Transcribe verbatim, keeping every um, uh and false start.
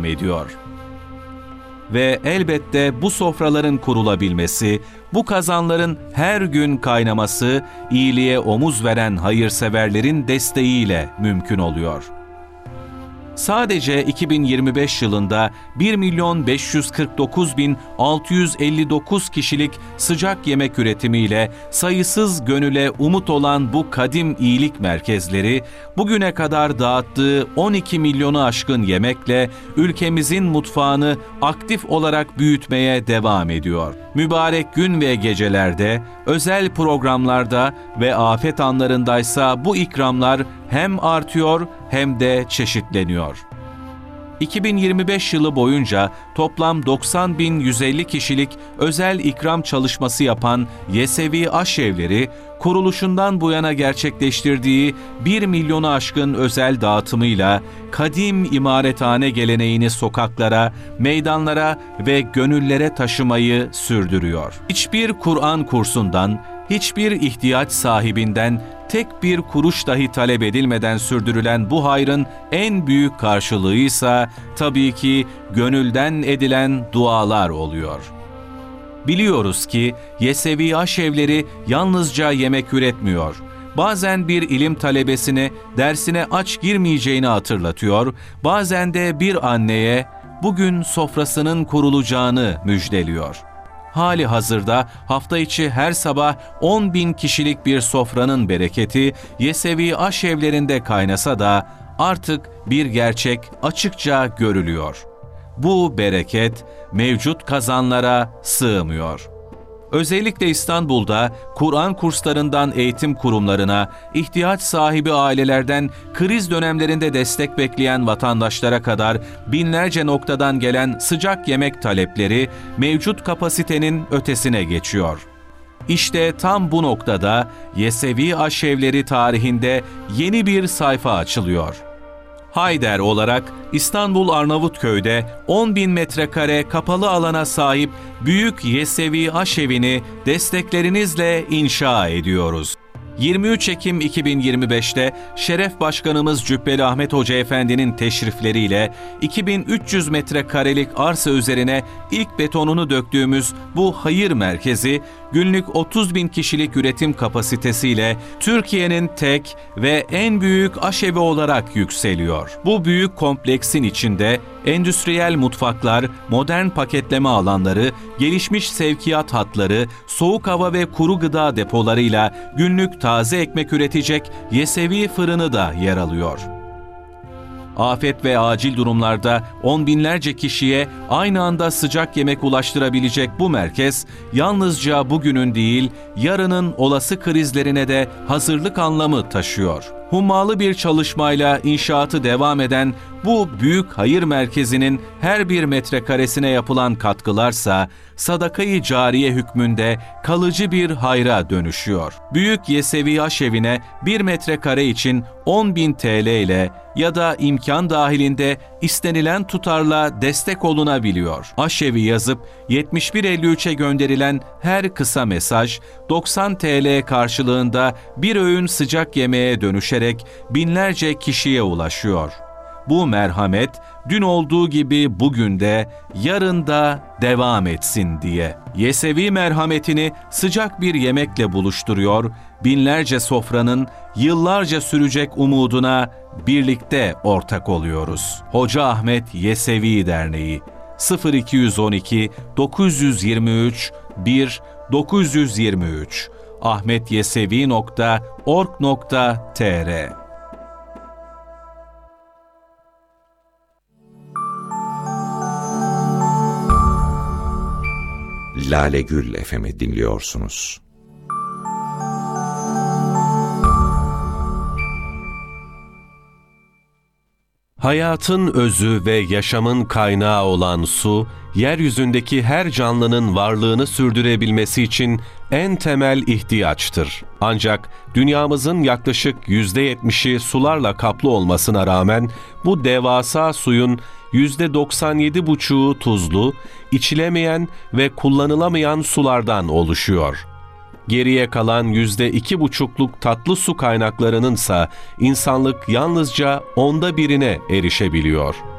ediyor. Ve elbette bu sofraların kurulabilmesi, bu kazanların her gün kaynaması, iyiliğe omuz veren hayırseverlerin desteğiyle mümkün oluyor. Sadece iki bin yirmi beş yılında bir milyon beş yüz kırk dokuz bin altı yüz elli dokuz kişilik sıcak yemek üretimiyle sayısız gönüle umut olan bu kadim iyilik merkezleri, bugüne kadar dağıttığı on iki milyonu aşkın yemekle ülkemizin mutfağını aktif olarak büyütmeye devam ediyor. Mübarek gün ve gecelerde, özel programlarda ve afet anlarındaysa bu ikramlar hem artıyor hem de çeşitleniyor. iki bin yirmi beş yılı boyunca toplam doksan bin yüz elli kişilik özel ikram çalışması yapan Yesevi Aşevleri, kuruluşundan bu yana gerçekleştirdiği bir milyonu aşkın özel dağıtımıyla kadim imarethane geleneğini sokaklara, meydanlara ve gönüllere taşımayı sürdürüyor. Hiçbir Kur'an kursundan, hiçbir ihtiyaç sahibinden tek bir kuruş dahi talep edilmeden sürdürülen bu hayrın en büyük karşılığıysa tabii ki gönülden edilen dualar oluyor. Biliyoruz ki Yesevi Aşevleri yalnızca yemek üretmiyor. Bazen bir ilim talebesine dersine aç girmeyeceğini hatırlatıyor, bazen de bir anneye bugün sofrasının kurulacağını müjdeliyor. Hali hazırda hafta içi her sabah on bin kişilik bir sofranın bereketi Yesevi Aşevlerinde kaynasa da artık bir gerçek açıkça görülüyor. Bu bereket mevcut kazanlara sığmıyor. Özellikle İstanbul'da Kur'an kurslarından eğitim kurumlarına, ihtiyaç sahibi ailelerden kriz dönemlerinde destek bekleyen vatandaşlara kadar binlerce noktadan gelen sıcak yemek talepleri mevcut kapasitenin ötesine geçiyor. İşte tam bu noktada Yesevi Aşevleri tarihinde yeni bir sayfa açılıyor. Hayder olarak İstanbul Arnavutköy'de on bin metrekare kapalı alana sahip Büyük Yesevi Aşevi'ni desteklerinizle inşa ediyoruz. yirmi üç Ekim iki bin yirmi beşte Şeref Başkanımız Cübbeli Ahmet Hoca Efendi'nin teşrifleriyle iki bin üç yüz metrekarelik arsa üzerine ilk betonunu döktüğümüz bu hayır merkezi, günlük otuz bin kişilik üretim kapasitesiyle Türkiye'nin tek ve en büyük aşevi olarak yükseliyor. Bu büyük kompleksin içinde endüstriyel mutfaklar, modern paketleme alanları, gelişmiş sevkiyat hatları, soğuk hava ve kuru gıda depolarıyla günlük taze ekmek üretecek Yesevi fırını da yer alıyor. Afet ve acil durumlarda on binlerce kişiye aynı anda sıcak yemek ulaştırabilecek bu merkez, yalnızca bugünün değil, yarının olası krizlerine de hazırlık anlamı taşıyor. Hummalı bir çalışmayla inşaatı devam eden bu büyük hayır merkezinin her bir metrekaresine yapılan katkılarsa, sadaka-i cariye hükmünde kalıcı bir hayra dönüşüyor. Büyük Yesevi Aşevi'ne bir metrekare için on bin T L ile ya da imkan dahilinde istenilen tutarla destek olunabiliyor. Aşevi yazıp yetmiş bir elli üçe gönderilen her kısa mesaj doksan T L karşılığında bir öğün sıcak yemeğe dönüşerek binlerce kişiye ulaşıyor. Bu merhamet dün olduğu gibi bugün de, yarın da devam etsin diye. Yesevi merhametini sıcak bir yemekle buluşturuyor, binlerce sofranın yıllarca sürecek umuduna birlikte ortak oluyoruz. Hoca Ahmet Yesevi Derneği sıfır iki on iki dokuz yüz yirmi üç bir dokuz yüz yirmi üç ahmetyesevi nokta org nokta tr Lale Gül F M'i dinliyorsunuz. Hayatın özü ve yaşamın kaynağı olan su, yeryüzündeki her canlının varlığını sürdürebilmesi için en temel ihtiyaçtır. Ancak dünyamızın yaklaşık yüzde yetmişi sularla kaplı olmasına rağmen bu devasa suyun yüzde doksan yedi buçuğu tuzlu, içilemeyen ve kullanılamayan sulardan oluşuyor. Geriye kalan yüzde iki buçukluk tatlı su kaynaklarınınsa insanlık yalnızca onda birine erişebiliyor.